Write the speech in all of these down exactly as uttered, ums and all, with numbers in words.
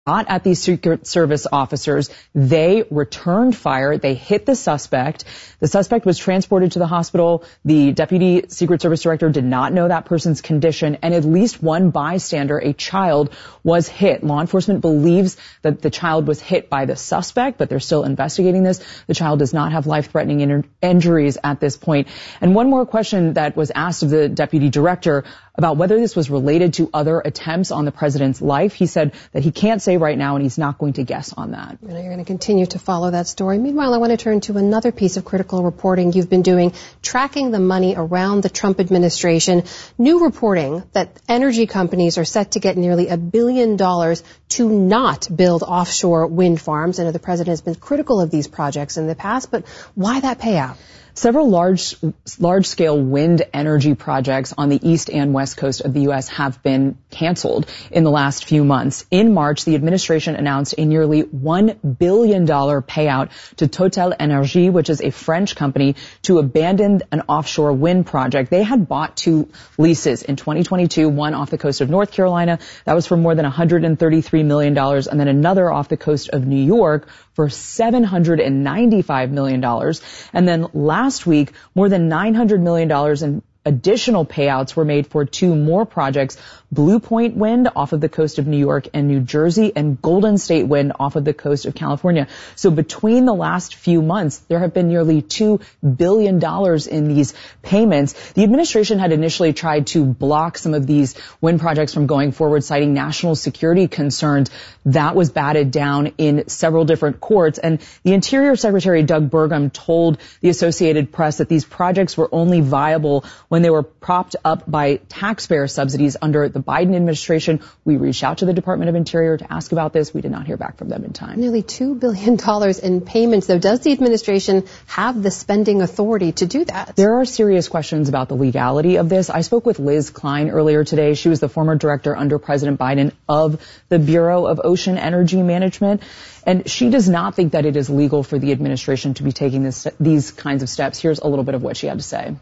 Not at these Secret Service officers. They returned fire. They hit the suspect. The suspect was transported to the hospital. The deputy Secret Service director did not know that person's condition, and at least one bystander, a child, was hit. Law enforcement believes that the child was hit by the suspect, but they're still investigating this. The child does not have life-threatening in- injuries at this point. And one more question that was asked of the deputy director about whether this was related to other attempts on the president's life. He said that he can't say right now, and he's not going to guess on that. And you're going to continue to follow that story. Meanwhile, I want to turn to another piece of critical reporting you've been doing, tracking the money around the Trump administration. New reporting that energy companies are set to get nearly a billion dollars to not build offshore wind farms. I know the president has been critical of these projects in the past, but why that payout? Several large, large-scale wind energy projects on the east and west coast of the U S have been canceled in the last few months. In March, the administration announced a nearly one billion dollars payout to Total Energy, which is a French company, to abandon an offshore wind project. They had bought two leases in twenty twenty-two, one off the coast of North Carolina. That was for more than one hundred thirty-three million dollars, and then another off the coast of New York for seven hundred ninety-five million dollars. And then last week, more than nine hundred million dollars in additional payouts were made for two more projects, Blue Point Wind off of the coast of New York and New Jersey, and Golden State Wind off of the coast of California. So between the last few months, there have been nearly two billion dollars in these payments. The administration had initially tried to block some of these wind projects from going forward, citing national security concerns. That was batted down in several different courts. And the Interior Secretary Doug Burgum told the Associated Press that these projects were only viable when they were propped up by taxpayer subsidies under the Biden administration. We reached out to the Department of Interior to ask about this. We did not hear back from them in time. Nearly two billion dollars in payments, though. Does the administration have the spending authority to do that? There are serious questions about the legality of this. I spoke with Liz Klein earlier today. She was the former director under President Biden of the Bureau of Ocean Energy Management. And she does not think that it is legal for the administration to be taking this, these kinds of steps. Here's a little bit of what she had to say.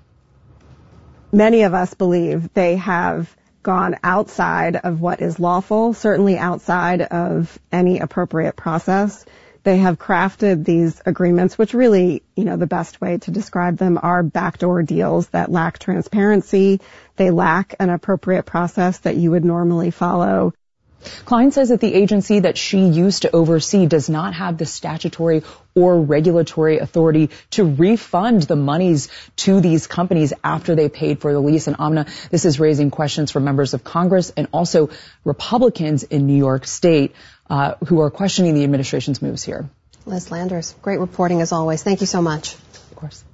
Many of us believe they have gone outside of what is lawful, certainly outside of any appropriate process. They have crafted these agreements, which really, you know, the best way to describe them are backdoor deals that lack transparency. They lack an appropriate process that you would normally follow. Klein says that the agency that she used to oversee does not have the statutory or regulatory authority to refund the monies to these companies after they paid for the lease. And Amna, this is raising questions from members of Congress and also Republicans in New York State uh, who are questioning the administration's moves here. Liz Landers, great reporting as always. Thank you so much. Of course.